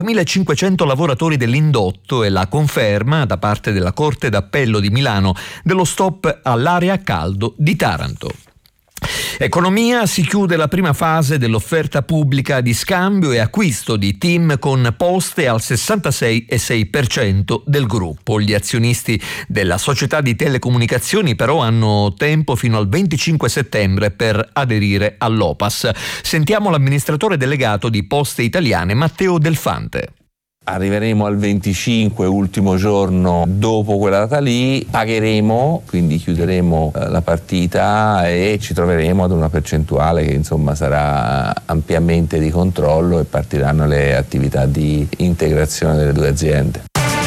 1.500 lavoratori dell'indotto e la conferma da parte della Corte d'Appello di Milano dello stop all'area a caldo di Taranto. Economia: si chiude la prima fase dell'offerta pubblica di scambio e acquisto di TIM con Poste al 66,6% del gruppo. Gli azionisti della società di telecomunicazioni però hanno tempo fino al 25 settembre per aderire all'OPAS. Sentiamo l'amministratore delegato di Poste Italiane, Matteo Delfante. Arriveremo al 25, ultimo giorno dopo quella data lì, pagheremo, quindi chiuderemo la partita e ci troveremo ad una percentuale che insomma sarà ampiamente di controllo e partiranno le attività di integrazione delle due aziende.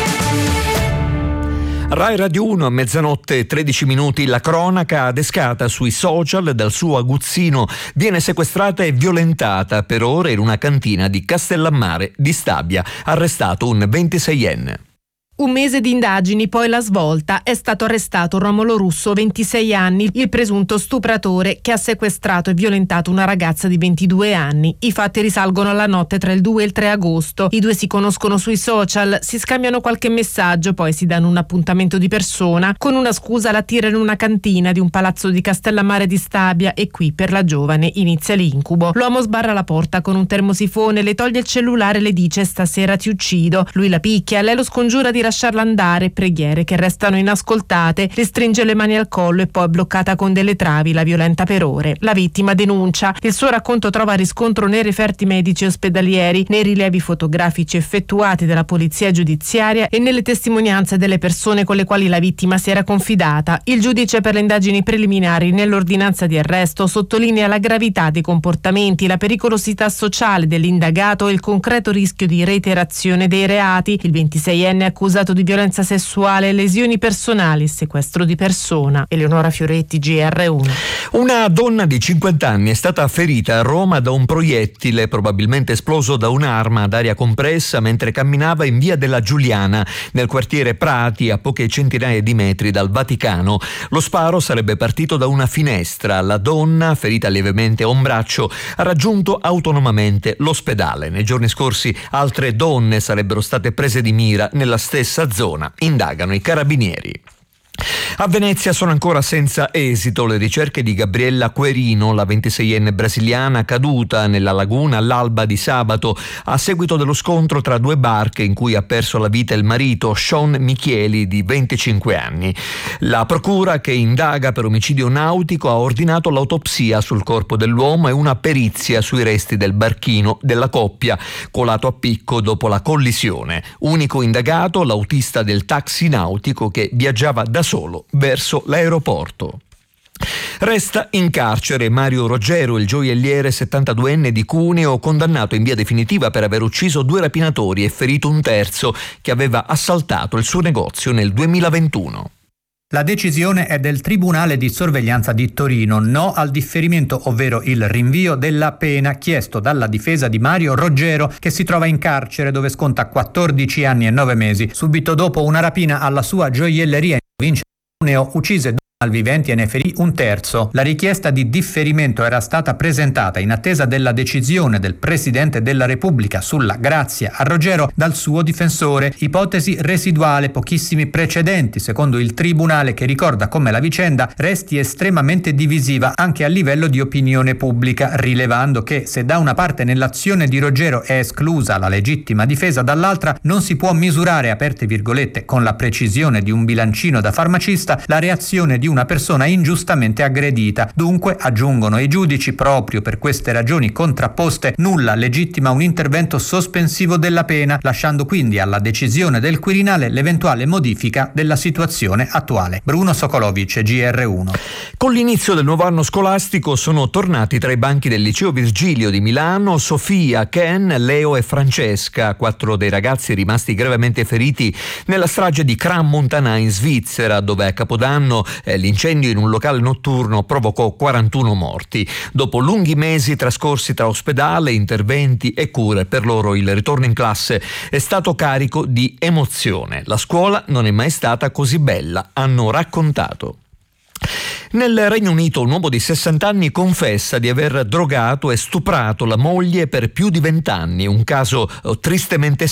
Rai Radio 1 a mezzanotte 13 minuti, la cronaca adescata sui social dal suo aguzzino viene sequestrata e violentata per ore in una cantina di Castellammare di Stabia, arrestato un 26enne. Un mese di indagini, poi la svolta. È stato arrestato Romolo Russo, 26 anni, il presunto stupratore che ha sequestrato e violentato una ragazza di 22 anni. I fatti risalgono alla notte tra il 2 e il 3 agosto. I due si conoscono sui social, si scambiano qualche messaggio, poi si danno un appuntamento di persona. Con una scusa la tira in una cantina di un palazzo di Castellammare di Stabia e qui per la giovane inizia l'incubo. L'uomo sbarra la porta con un termosifone, le toglie il cellulare e le dice: "Stasera ti uccido". Lui la picchia, lei lo scongiura di lasciarla andare, preghiere che restano inascoltate, le stringe le mani al collo e poi, bloccata con delle travi, la violenta per ore. La vittima denuncia. Il suo racconto trova riscontro nei referti medici ospedalieri, nei rilievi fotografici effettuati dalla polizia giudiziaria e nelle testimonianze delle persone con le quali la vittima si era confidata. Il giudice per le indagini preliminari nell'ordinanza di arresto sottolinea la gravità dei comportamenti, la pericolosità sociale dell'indagato e il concreto rischio di reiterazione dei reati. Il 26enne è accusato di violenza sessuale, lesioni personali, sequestro di persona. Eleonora Fioretti, GR1. Una donna di 50 anni è stata ferita a Roma da un proiettile probabilmente esploso da un'arma ad aria compressa mentre camminava in via della Giuliana nel quartiere Prati, a poche centinaia di metri dal Vaticano. Lo sparo sarebbe partito da una finestra. La donna, ferita lievemente a un braccio, ha raggiunto autonomamente l'ospedale. Nei giorni scorsi altre donne sarebbero state prese di mira nella stessa zona. Indagano i carabinieri. A Venezia sono ancora senza esito le ricerche di Gabriella Querino, la 26enne brasiliana caduta nella laguna all'alba di sabato a seguito dello scontro tra due barche in cui ha perso la vita il marito Sean Michieli di 25 anni. La procura, che indaga per omicidio nautico, ha ordinato l'autopsia sul corpo dell'uomo e una perizia sui resti del barchino della coppia colato a picco dopo la collisione. Unico indagato l'autista del taxi nautico che viaggiava da solo verso l'aeroporto. Resta in carcere Mario Roggero, il gioielliere 72enne di Cuneo, condannato in via definitiva per aver ucciso 2 rapinatori e ferito un terzo che aveva assaltato il suo negozio nel 2021. La decisione è del Tribunale di Sorveglianza di Torino, no al differimento, ovvero il rinvio della pena chiesto dalla difesa di Mario Roggero, che si trova in carcere dove sconta 14 anni e 9 mesi, subito dopo una rapina alla sua gioielleria in provincia di Cuneo, uccise 2 malviventi e ne ferì un terzo. La richiesta di differimento era stata presentata in attesa della decisione del Presidente della Repubblica sulla grazia a Roggero dal suo difensore. Ipotesi residuale, pochissimi precedenti, secondo il Tribunale, che ricorda come la vicenda resti estremamente divisiva anche a livello di opinione pubblica, rilevando che se da una parte nell'azione di Roggero è esclusa la legittima difesa, dall'altra non si può misurare, aperte virgolette, con la precisione di un bilancino da farmacista, la reazione di una persona ingiustamente aggredita. Dunque, aggiungono i giudici, proprio per queste ragioni contrapposte, nulla legittima un intervento sospensivo della pena, lasciando quindi alla decisione del Quirinale l'eventuale modifica della situazione attuale. Bruno Sokolovic, GR1. Con l'inizio del nuovo anno scolastico sono tornati tra i banchi del liceo Virgilio di Milano Sofia, Ken, Leo e Francesca, 4 dei ragazzi rimasti gravemente feriti nella strage di Crans-Montana in Svizzera, dove a Capodanno l'incendio in un locale notturno provocò 41 morti. Dopo lunghi mesi trascorsi tra ospedale, interventi e cure, per loro il ritorno in classe è stato carico di emozione. La scuola non è mai stata così bella, hanno raccontato. Nel Regno Unito un uomo di 60 anni confessa di aver drogato e stuprato la moglie per più di 20 anni, un caso tristemente